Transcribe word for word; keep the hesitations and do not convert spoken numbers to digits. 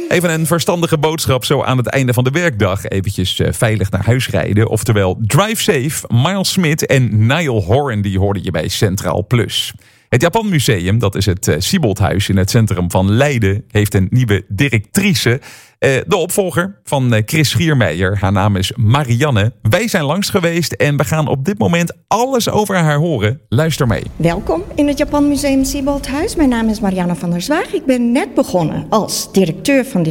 Even een verstandige boodschap zo aan het einde van de werkdag. Eventjes uh, veilig naar huis rijden. Oftewel, drive safe. Miles Smith en Niall Horan, die hoorde je bij Centraal Plus. Het Japan Museum, dat is het uh, Sieboldhuis in het centrum van Leiden, heeft een nieuwe directrice. Uh, de opvolger van uh, Chris Schiermeijer. Haar naam is Marianne. Wij zijn langs geweest en we gaan op dit moment alles over haar horen. Luister mee. Welkom in het Japan Museum Sieboldhuis. Mijn naam is Marianne van der Zwaag. Ik ben net begonnen als directeur van dit